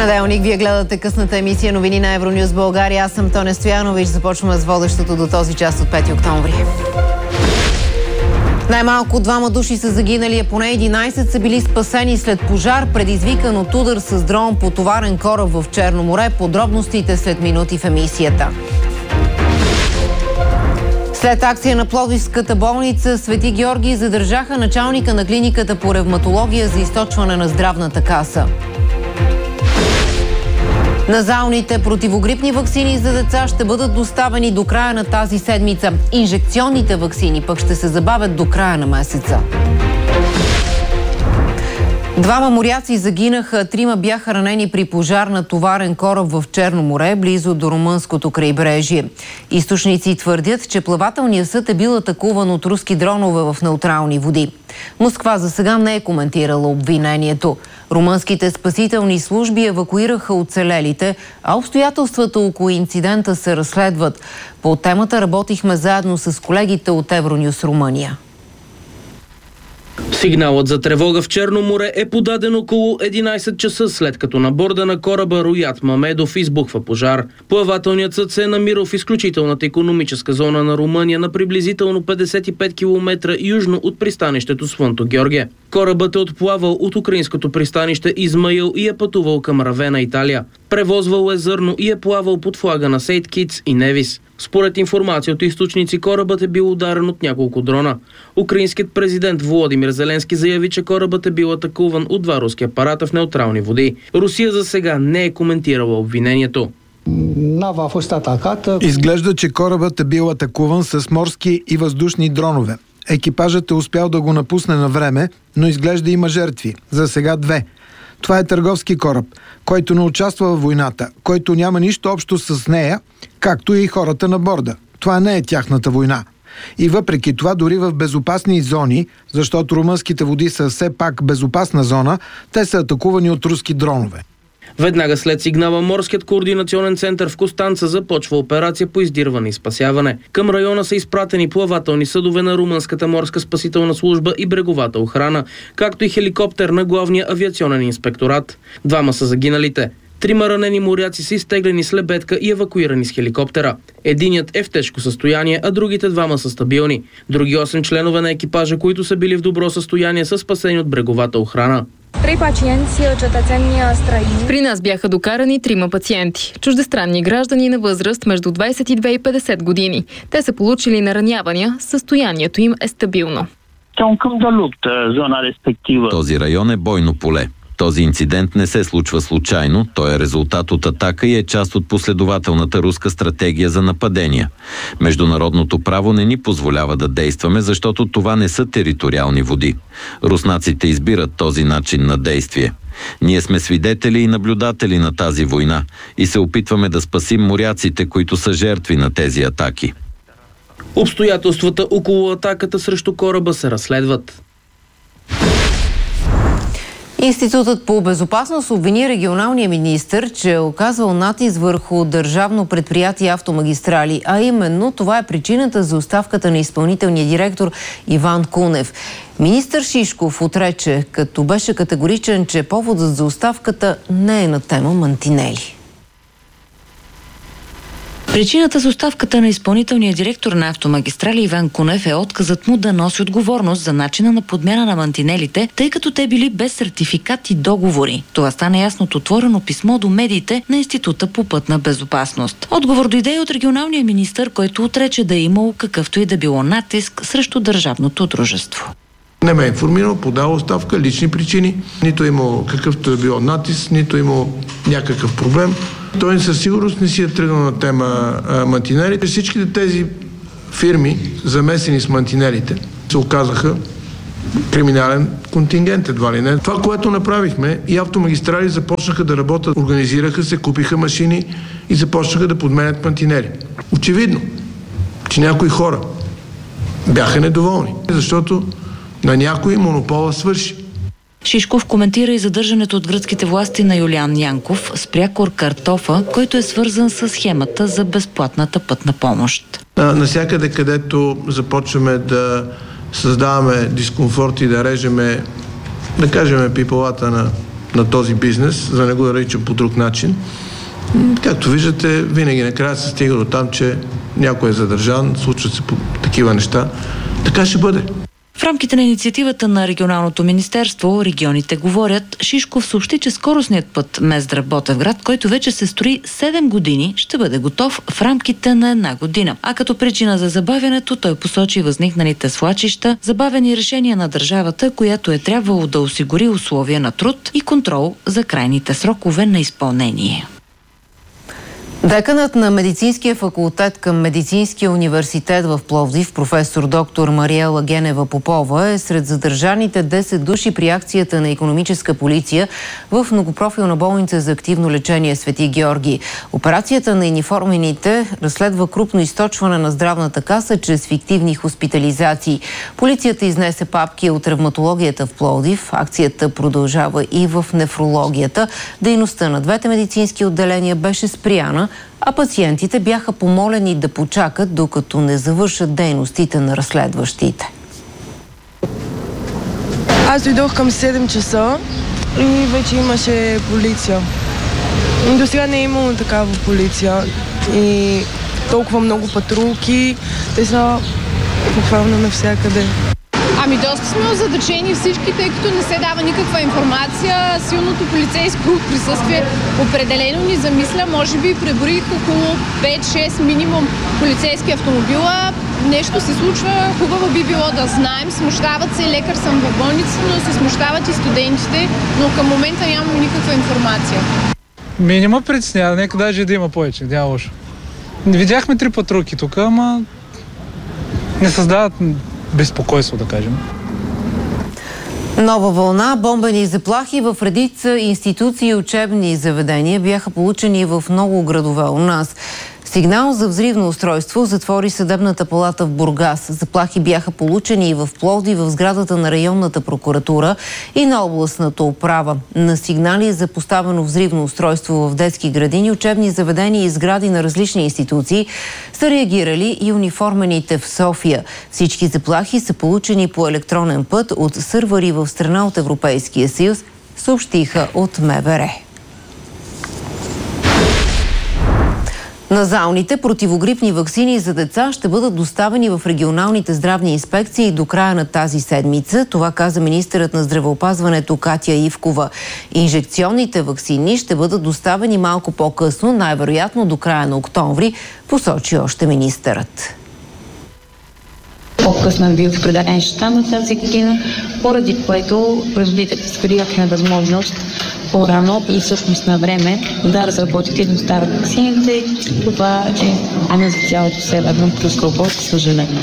Понеделник, вие гледате късната емисия новини на Евронюс България. Аз съм Тоня Стоянович. Започваме с водещото до този час от 5 октомври. Най-малко 2 души са загинали, а поне 11 са били спасени след пожар, предизвикан от удар с дрон по товарен кораб в Черно море. Подробностите след минути в емисията. След акция на Пловдивската болница Свети Георги задържаха началника на клиниката по ревматология за източване на здравната каса. Назалните противогрипни ваксини за деца ще бъдат доставени до края на тази седмица. Инжекционните ваксини пък ще се забавят до края на месеца. 2 моряци загинаха, 3 бяха ранени при пожар на товарен кораб в Черно море, близо до румънското крайбрежие. Източници твърдят, че плавателният съд е бил атакуван от руски дронове в неутрални води. Москва за сега не е коментирала обвинението. Румънските спасителни служби евакуираха оцелелите, а обстоятелствата около инцидента се разследват. По темата работихме заедно с колегите от Евронюс Румъния. Сигналът за тревога в Черно море е подаден около 11 часа, след като на борда на кораба Роят Мамедов избухва пожар. Плавателният съд се е намирал в изключителната икономическа зона на Румъния на приблизително 55 км южно от пристанището Свънто Георгие. Корабът е отплавал от украинското пристанище Измаил и е пътувал към Равена, Италия. Превозвал е зърно и е плавал под флага на Сейнт Китс и Невис. Според информация от източници, корабът е бил ударен от няколко дрона. Украинският президент Володимир Зеленски заяви, че корабът е бил атакуван от 2 руски апарата в неутрални води. Русия за сега не е коментирала обвинението. Изглежда, че корабът е бил атакуван с морски и въздушни дронове. Екипажът е успял да го напусне на време, но изглежда има жертви. За сега 2. Това е търговски кораб, който не участва в войната, който няма нищо общо с нея, както и хората на борда. Това не е тяхната война. И въпреки това, дори в безопасни зони, защото румънските води са все пак безопасна зона, те са атакувани от руски дронове. Веднага след сигнала, Морският координационен център в Констанца започва операция по издирване и спасяване. Към района са изпратени плавателни съдове на Румънската морска спасителна служба и бреговата охрана, както и хеликоптер на главния авиационен инспекторат. 2 са загиналите. 3 ранени моряци са изтеглени с лебедка и евакуирани с хеликоптера. Единият е в тежко състояние, а другите 2 са стабилни. Други 8 членове на екипажа, които са били в добро състояние, са спасени от бреговата охрана. 3 пациенти, cetățeni străini. При нас бяха докарани 3 пациенти. Чуждестранни граждани на възраст между 22 и 50 години. Те са получили наранявания, състоянието им е стабилно. Този район е бойно поле. Този инцидент не се случва случайно, той е резултат от атака и е част от последователната руска стратегия за нападения. Международното право не ни позволява да действаме, защото това не са териториални води. Руснаците избират този начин на действие. Ние сме свидетели и наблюдатели на тази война и се опитваме да спасим моряците, които са жертви на тези атаки. Обстоятелствата около атаката срещу кораба се разследват. Институтът по безопасност обвини регионалния министър, че е оказвал натиск върху държавно предприятие Автомагистрали, а именно това е причината за оставката на изпълнителния директор Иван Кунев. Министър Шишков отрече, като беше категоричен, че поводът за оставката не е на тема мантинели. Причината за оставката на изпълнителния директор на Автомагистрали Иван Кунев е отказът му да носи отговорност за начина на подмяна на мантинелите, тъй като те били без сертификат и договори. Това стана ясно от отворено писмо до медиите на Института по пътна безопасност. Отговор дойде от регионалния министър, който отрече да е имало какъвто и да било натиск срещу държавното дружество. Не ме е информирал, подал оставка, лични причини, нито е имал какъвто е било натиск, нито е имал някакъв проблем. Той със сигурност не си е тръгнал на тема мантинелите. Всичките тези фирми, замесени с мантинелите, се оказаха криминален контингент, едва ли не. Това, което направихме, и Автомагистрали започнаха да работят, организираха се, купиха машини и започнаха да подменят мантинели. Очевидно, че някои хора бяха недоволни, защото на някой монопола свърши. Шишков коментира и задържането от гръцките власти на Юлиан Янков с прякор Картофа, който е свързан с схемата за безплатната пътна помощ. Насякъде, където започваме да създаваме дискомфорт и да режеме, да кажем, пипалата на на този бизнес, за да не го наричам по друг начин. Както виждате, винаги накрая се стига до там, че някой е задържан, случват се такива неща. Така ще бъде. В рамките на инициативата на Регионалното министерство "Регионите говорят", Шишков съобщи, че скоростният път Мездра-Ботевград, който вече се строи 7 години, ще бъде готов в рамките на 1 година. А като причина за забавянето той посочи възникналите свлачища, забавени решения на държавата, която е трябвало да осигури условия на труд и контрол за крайните срокове на изпълнение. Деканът на Медицинския факултет към Медицинския университет в Пловдив, професор доктор Мариела Генева-Попова, е сред задържаните 10 души при акцията на икономическа полиция в многопрофилна болница за активно лечение Свети Георги. Операцията на униформените разследва крупно източване на здравната каса чрез фиктивни хоспитализации. Полицията изнесе папки от травматологията в Пловдив. Акцията продължава и в нефрологията. Дейността на двете медицински отделения беше спряна, а пациентите бяха помолени да почакат, докато не завършат дейностите на разследващите. Аз дойдох към 7 часа и вече имаше полиция. До сега не е имало такава полиция и толкова много патрулки. Те са буквално навсякъде. Ами доста сме озадачени всички, тъй като не се дава никаква информация. Силното полицейско присъствие определено ни замисля. Може би преброих около 5-6 минимум полицейски автомобила. Нещо се случва, хубаво би било да знаем. Смущават се, лекар съм в болница, но се смущават и студентите, но към момента нямам никаква информация. Не ме притеснява, нека даже да има повече, няма лошо. Видяхме 3 патрулки тук, ама не създават безпокойство, да кажем. Нова вълна, бомбени заплахи в редица институции и учебни заведения бяха получени в много градове у нас. Сигнал за взривно устройство затвори съдебната палата в Бургас. Заплахи бяха получени и в Пловдив, в сградата на районната прокуратура и на областната управа. На сигнали за поставено взривно устройство в детски градини, учебни заведения и сгради на различни институции са реагирали и униформените в София. Всички заплахи са получени по електронен път от сървъри в страна от Европейския съюз, съобщиха от МВР. Назалните противогрипни ваксини за деца ще бъдат доставени в регионалните здравни инспекции до края на тази седмица. Това каза министърът на здравеопазването Катя Ивкова. Инжекционните ваксини ще бъдат доставени малко по-късно, най-вероятно до края на октомври, посочи още министърът. По-късно е бил определен щаб на тази година, поради което производителите бяха възможност по-рано и всъщност на време да разработят и доставят ваксините. Това е не за цялото северно полукълбо, съжаление.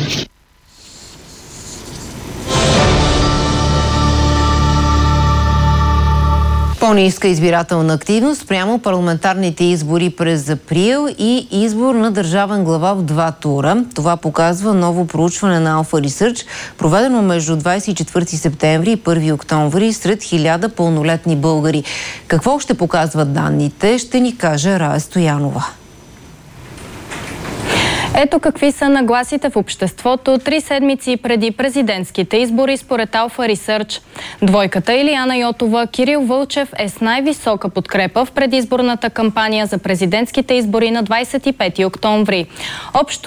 По-ниска избирателна активност прямо парламентарните избори през април и избор на държавен глава в 2 тура. Това показва ново проучване на Alpha Research, проведено между 24 септември и 1 октомври сред 1000 пълнолетни българи. Какво ще показват данните, ще ни каже Рая Стоянова. Ето какви са нагласите в обществото 3 седмици преди президентските избори според Alpha Research. Двойката Илияна Йотова, Кирил Вълчев е с най-висока подкрепа в предизборната кампания за президентските избори на 25 октомври. Общо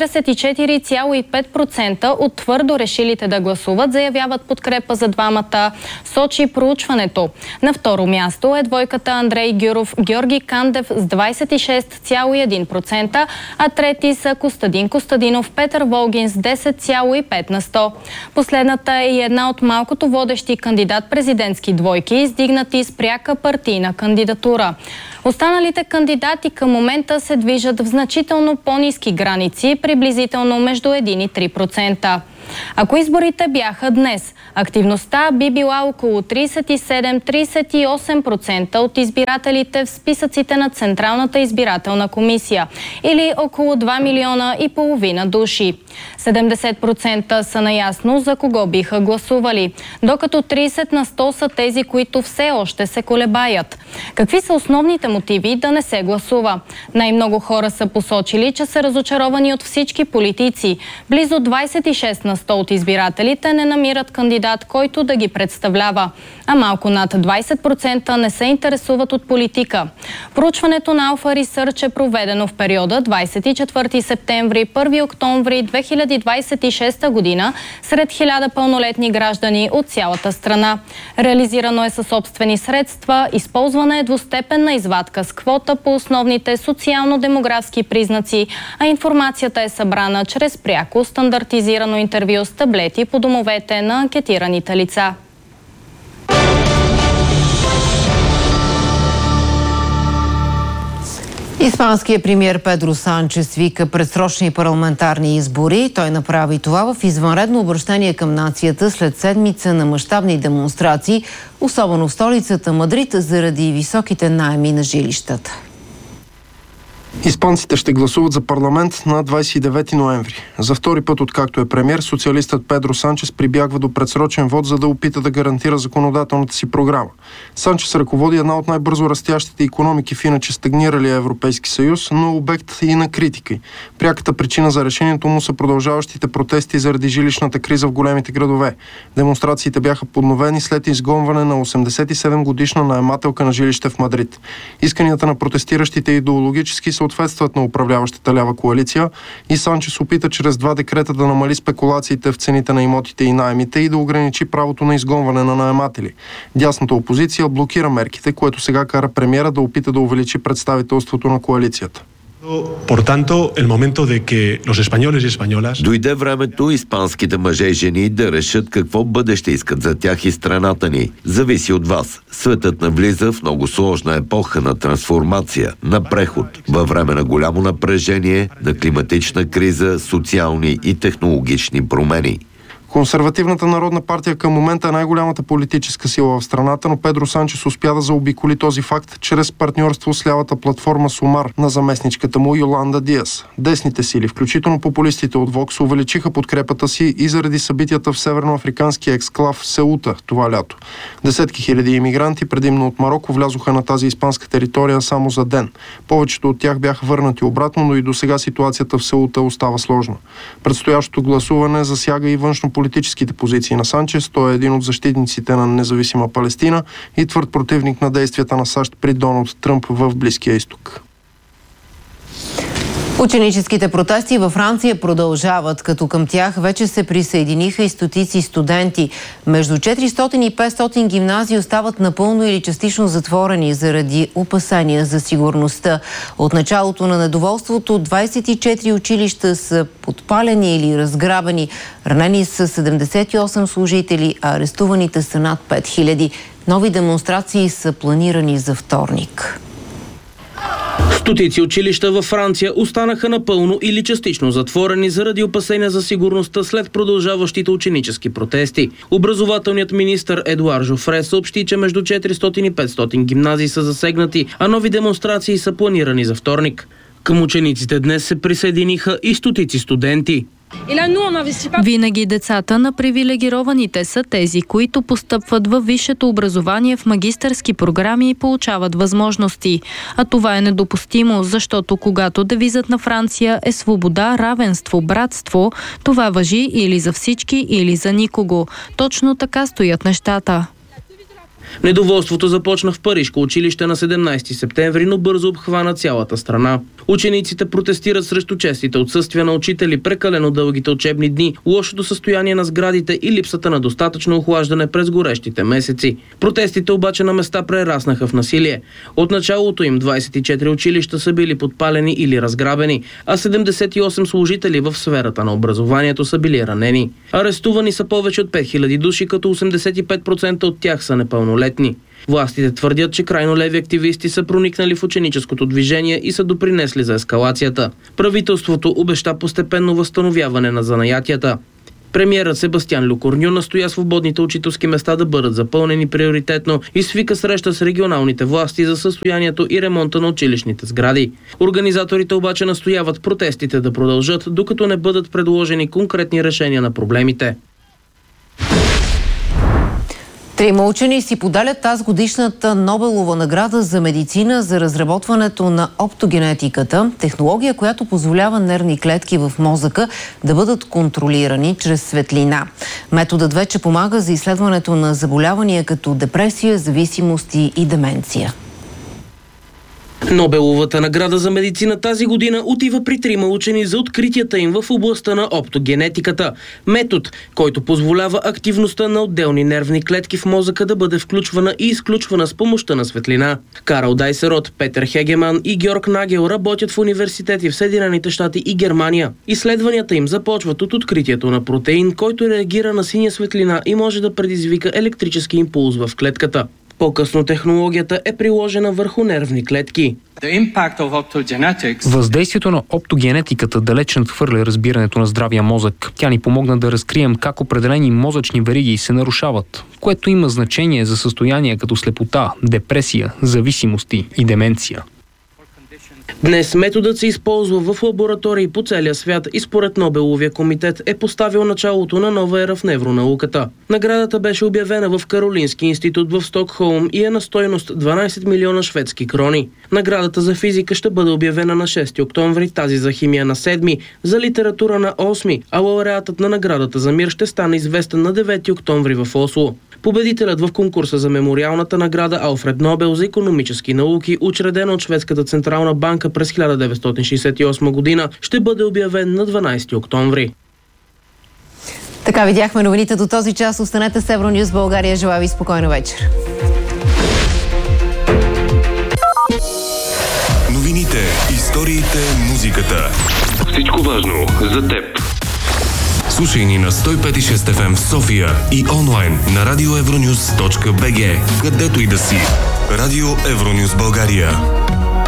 44,5% от твърдо решилите да гласуват заявяват подкрепа за двамата, сочи проучването. На второ място е двойката Андрей Гюров, Георги Кандев с 26,1%, а трети са Костадин Костадинов, Петър Волгин с 10,5%. Последната е една от малкото водещи кандидат-президентски двойки, издигнати с пряка партийна кандидатура. Останалите кандидати към момента се движат в значително по-ниски граници, приблизително между 1 и 3%. Ако изборите бяха днес, активността би била около 37-38% от избирателите в списъците на Централната избирателна комисия или около 2,5 милиона души. 70% са наясно за кого биха гласували, докато 30% са тези, които все още се колебаят. Какви са основните мотиви да не се гласува? Най-много хора са посочили, че са разочаровани от всички политици. Близо 26% 100 от избирателите не намират кандидат, който да ги представлява, а малко над 20% не се интересуват от политика. Проучването на Alpha Research е проведено в периода 24 септември – 1 октомври 2026 година сред 1000 пълнолетни граждани от цялата страна. Реализирано е със собствени средства, използвана е двустепенна извадка с квота по основните социално-демографски признаци, а информацията е събрана чрез пряко стандартизирано интервю с таблети по домовете на анкетираните лица. Испанският премиер Педро Санчес вика предсрочни парламентарни избори. Той направи това в извънредно обръщение към нацията след седмица на мащабни демонстрации, особено в столицата Мадрид, заради високите наеми на жилищата. Испанците ще гласуват за парламент на 29 ноември. За втори път, откакто е премиер, социалистът Педро Санчес прибягва до предсрочен вод, за да опита да гарантира законодателната си програма. Санчес ръководи една от най-бързо растящите икономики в иначе стагниралия Европейски съюз, но обект и на критики. Пряката причина за решението му са продължаващите протести заради жилищната криза в големите градове. Демонстрациите бяха подновени след изгонване на 87-годишна наемателка на жилище в Мадрид. Исканията на протестиращите идеологически съответстват на управляващата лява коалиция и Санчес опита чрез 2 декрета да намали спекулациите в цените на имотите и наемите и да ограничи правото на изгонване на наематели. Дясната опозиция блокира мерките, което сега кара премиера да опита да увеличи представителството на коалицията. Дойде времето испанските мъже и жени да решат какво бъдеще искат за тях и страната ни. Зависи от вас. Светът навлиза в много сложна епоха на трансформация, на преход, във време на голямо напрежение, на климатична криза, социални и технологични промени. Консервативната народна партия към момента е най-голямата политическа сила в страната, но Педро Санчес успя да заобиколи този факт чрез партньорство с лявата платформа Сумар на заместничката му Йоланда Диас. Десните сили, включително популистите от Вокс, увеличиха подкрепата си и заради събитията в северноафриканския ексклав Сеута това лято. Десетки хиляди имигранти, предимно от Мароко, влязоха на тази испанска територия само за ден. Повечето от тях бяха върнати обратно, но и до сега ситуацията в Сеута остава сложна. Предстоящото гласуване засяга и външнополитическите позиции на Санчес. Той е един от защитниците на независима Палестина и твърд противник на действията на САЩ при Доналд Тръмп в Близкия изток. Ученическите протести във Франция продължават, като към тях вече се присъединиха и стотици студенти. Между 400 и 500 гимназии остават напълно или частично затворени заради опасения за сигурността. От началото на недоволството 24 училища са подпалени или разграбени. Ранени са 78 служители, а арестуваните са над 5000. Нови демонстрации са планирани за вторник. Стотици училища във Франция останаха напълно или частично затворени заради опасения за сигурността след продължаващите ученически протести. Образователният министър Едуар Жофре съобщи, че между 400 и 500 гимназии са засегнати, а нови демонстрации са планирани за вторник. Към учениците днес се присъединиха и стотици студенти. Винаги децата на привилегированите са тези, които постъпват във висшето образование в магистърски програми и получават възможности. А това е недопустимо, защото когато девизът на Франция е свобода, равенство, братство, това важи или за всички, или за никого. Точно така стоят нещата. Недоволството започна в Парижко училище на 17 септември, но бързо обхвана цялата страна. Учениците протестират срещу честите отсъствия на учители, прекалено дългите учебни дни, лошото състояние на сградите и липсата на достатъчно охлаждане през горещите месеци. Протестите обаче на места прераснаха в насилие. От началото им 24 училища са били подпалени или разграбени, а 78 служители в сферата на образованието са били ранени. Арестувани са повече от 5000 души, като 85% от тях са непълнолетни. Властите твърдят, че крайно леви активисти са проникнали в ученическото движение и са допринесли за ескалацията. Правителството обеща постепенно възстановяване на занаятията. Премиерът Себастиан Лекорню настоя свободните учителски места да бъдат запълнени приоритетно и свика среща с регионалните власти за състоянието и ремонта на училищните сгради. Организаторите обаче настояват протестите да продължат, докато не бъдат предложени конкретни решения на проблемите. Трима учени си поделят тази годишната Нобелова награда за медицина за разработването на оптогенетиката, технология, която позволява нервни клетки в мозъка да бъдат контролирани чрез светлина. Методът вече помага за изследването на заболявания като депресия, зависимости и деменция. Нобеловата награда за медицина тази година отива при трима учени за откритията им в областта на оптогенетиката. Метод, който позволява активността на отделни нервни клетки в мозъка да бъде включвана и изключвана с помощта на светлина. Карл Дайсерот, Петър Хегеман и Георг Нагел работят в университети в Съединените щати и Германия. Изследванията им започват от откритието на протеин, който реагира на синя светлина и може да предизвика електрически импулс в клетката. По-късно технологията е приложена върху нервни клетки. Въздействието на оптогенетиката далеч надхвърля разбирането на здравия мозък. Тя ни помогна да разкрием как определени мозъчни вериги се нарушават, което има значение за състояния като слепота, депресия, зависимости и деменция. Днес методът се използва в лаборатории по целия свят и според Нобеловия комитет е поставил началото на нова ера в невронауката. Наградата беше обявена в Каролински институт в Стокхолм и е на стойност 12 милиона шведски крони. Наградата за физика ще бъде обявена на 6 октомври, тази за химия на 7, за литература на 8, а лауреатът на наградата за мир ще стане известен на 9 октомври в Осло. Победителят в конкурса за мемориалната награда Алфред Нобел за икономически науки, учредена от Шведската централна банка през 1968 година, ще бъде обявен на 12 октомври. Така видяхме новините до този час. Останете с Евронюс България. Желая ви спокойна вечер. Новините, историите, музиката. Всичко важно за теб. Слушай ни на 105.6 FM в София и онлайн на radioevronewс.bg, където и да си. Радио Евронюс България.